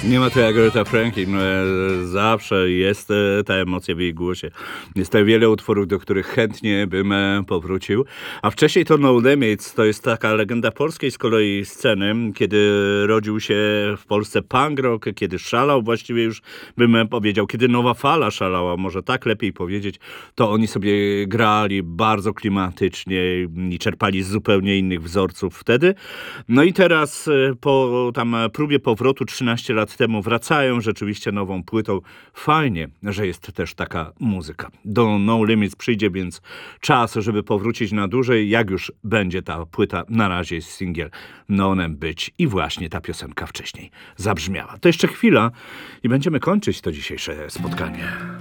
Nie ma to jak Aretha Franklin. Zawsze jest ta emocja w jej głosie. Jest tak wiele utworów, do których chętnie bym powrócił. A wcześniej to No Limits, to jest taka legenda polskiej z kolei sceny, kiedy rodził się w Polsce punk rock, kiedy szalał, właściwie już bym powiedział, kiedy nowa fala szalała, może tak lepiej powiedzieć, to oni sobie grali bardzo klimatycznie i czerpali z zupełnie innych wzorców wtedy. No i teraz po tam próbie powrotu 13 lat temu wracają rzeczywiście nową płytą. Fajnie, że jest też taka muzyka. Do No Limits przyjdzie więc czas, żeby powrócić na dłużej. Jak już będzie ta płyta, na razie jest singiel Nonem być i właśnie ta piosenka wcześniej zabrzmiała. To jeszcze chwila i będziemy kończyć to dzisiejsze spotkanie.